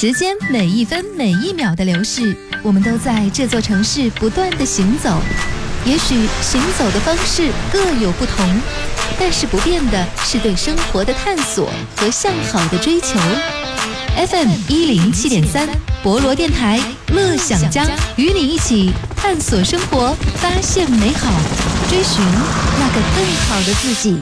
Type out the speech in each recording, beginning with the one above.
时间每一分每一秒的流逝，我们都在这座城市不断的行走。也许行走的方式各有不同，但是不变的是对生活的探索和向好的追求。FM 107.3博罗电台乐享江，与你一起探索生活，发现美好，追寻那个更好的自己。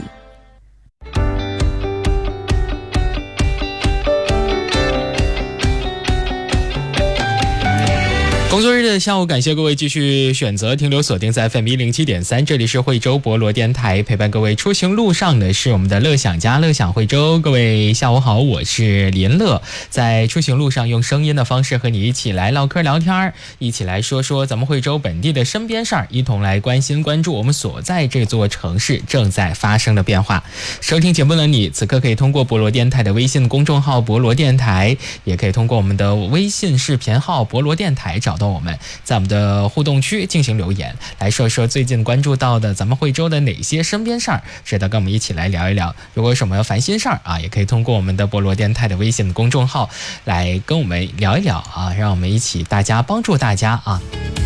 工作日的下午，感谢各位继续选择停留锁定在 FM 107.3，这里是惠州博罗电台，陪伴各位出行路上的是我们的乐享家，乐享惠州。各位下午好，我是林乐，在出行路上用声音的方式和你一起来唠嗑聊天，一起来说说咱们惠州本地的身边事儿，一同来关心关注我们所在这座城市正在发生的变化。收听节目的你，此刻可以通过博罗电台的微信公众号博罗电台，也可以通过我们的微信视频号博罗电台找到我们，在我们的互动区进行留言，来说说最近关注到的咱们惠州的哪些身边事儿，值得跟我们一起来聊一聊。如果有什么烦心事儿啊，也可以通过我们的博罗电台的微信公众号来跟我们聊一聊啊，让我们一起大家帮助大家啊。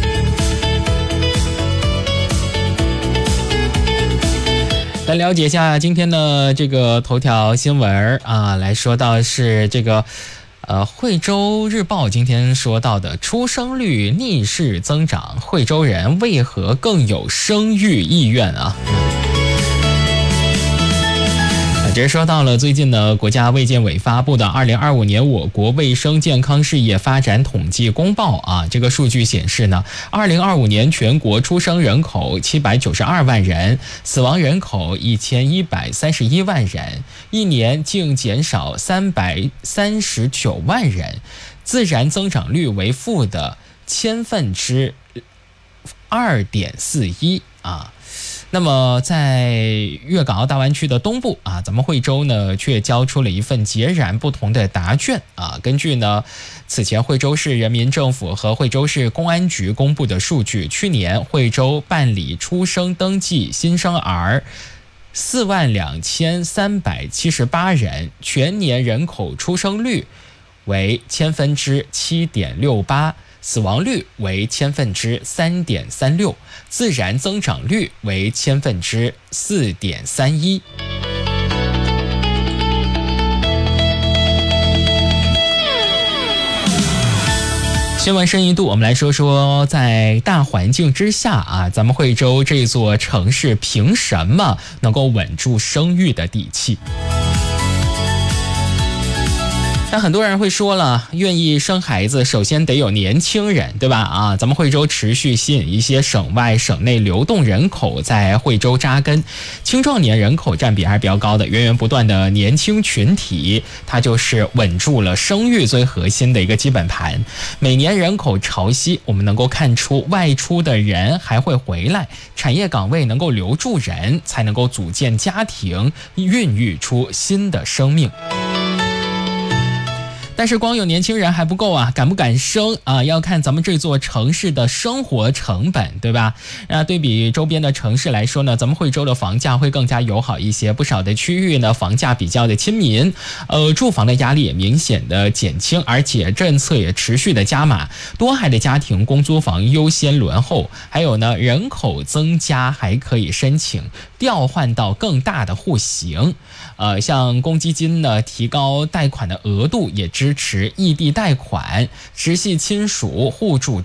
来了解一下今天的这个头条新闻啊，来说到是这个惠州日报今天说到的出生率逆势增长，惠州人为何更有生育意愿啊？直接说到了最近呢，国家卫健委发布的2025年我国卫生健康事业发展统计公报啊，这个数据显示呢，2025年全国出生人口792万人，死亡人口1131万人，一年竟减少339万人，自然增长率为负的2.41%啊。那么在粤港澳大湾区的东部啊，咱们惠州呢却交出了一份截然不同的答卷啊。根据呢此前惠州市人民政府和惠州市公安局公布的数据，去年惠州办理出生登记新生儿42378人，全年人口出生率为7.68%，死亡率为3.36%，自然增长率为4.31%。新闻深一度，我们来说说在大环境之下啊，咱们惠州这座城市凭什么能够稳住生育的底气？但很多人会说了，愿意生孩子首先得有年轻人，对吧？啊，咱们惠州持续吸引一些省外省内流动人口在惠州扎根，青壮年人口占比还是比较高的，源源不断的年轻群体，它就是稳住了生育最核心的一个基本盘。每年人口潮汐，我们能够看出外出的人还会回来，产业岗位能够留住人，才能够组建家庭，孕育出新的生命。但是光有年轻人还不够啊，敢不敢生啊？要看咱们这座城市的生活成本，对吧？对比周边的城市来说呢，咱们惠州的房价会更加友好一些，不少的区域呢房价比较的亲民，住房的压力也明显的减轻，而且政策也持续的加码，多孩的家庭公租房优先轮候，还有呢人口增加还可以申请调换到更大的户型。像公积金呢提高贷款的额度，也支持异地贷款，直系亲属互助